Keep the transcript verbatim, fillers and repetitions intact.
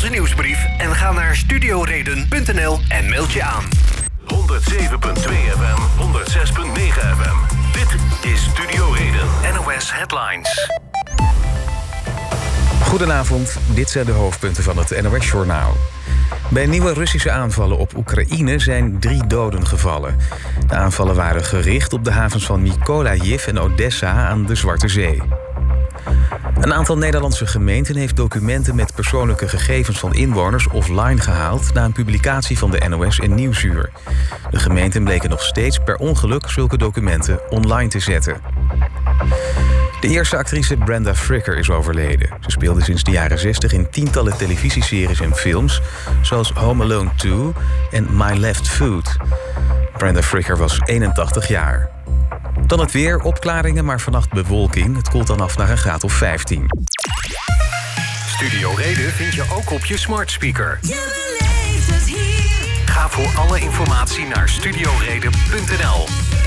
onze nieuwsbrief en ga naar studioreden punt n l en meld je aan. honderdzeven komma twee F M, honderdzes komma negen F M. Dit is Studio Reden. N O S Headlines. Goedenavond, dit zijn de hoofdpunten van het N O S-journaal. Bij nieuwe Russische aanvallen op Oekraïne zijn drie doden gevallen. De aanvallen waren gericht op de havens van Mykolaïv en Odessa aan de Zwarte Zee. Een aantal Nederlandse gemeenten heeft documenten met persoonlijke gegevens van inwoners offline gehaald na een publicatie van de N O S en Nieuwsuur. De gemeenten bleken nog steeds per ongeluk zulke documenten online te zetten. De eerste actrice Brenda Fricker is overleden. Ze speelde sinds de jaren zestig in tientallen televisieseries en films, zoals Home Alone twee en My Left Foot. Brenda Fricker was eenentachtig jaar. Dan het weer, opklaringen, maar vannacht bewolking. Het koelt dan af naar een graad of vijftien. Studio Reden vind je ook op je smart speaker. Je beleeft het hier. Ga voor alle informatie naar studioreden punt n l.